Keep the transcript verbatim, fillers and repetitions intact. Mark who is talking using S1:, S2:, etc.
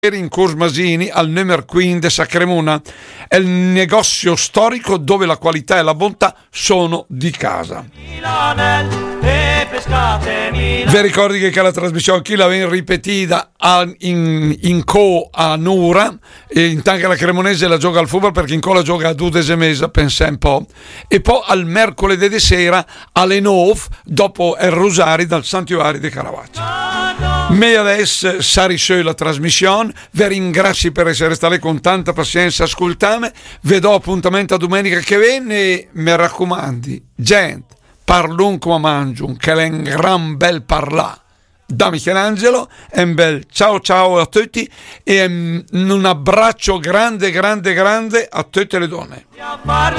S1: in Curs Masini al numero quindici a Cremona. È il negozio storico dove la qualità e la bontà sono di casa. Vi ricordi che la trasmissione chi la viene ripetita in, in co a Nura e intanto la Cremonese la gioca al football perché in co la gioca a Dudese Mesa, pensa un po', e poi al mercoledì di sera alle nove dopo il Rosari dal Santuario di Caravaggio. Me adesso sarisce la trasmissione, vi ringrazio per essere stati con tanta pazienza ascoltame, vi do appuntamento a domenica che viene e mi raccomandi, gente, parlun come mangiun, che è un gran bel parlà. Da Michelangelo, e un bel ciao ciao a tutti e un abbraccio grande grande grande a tutte le donne.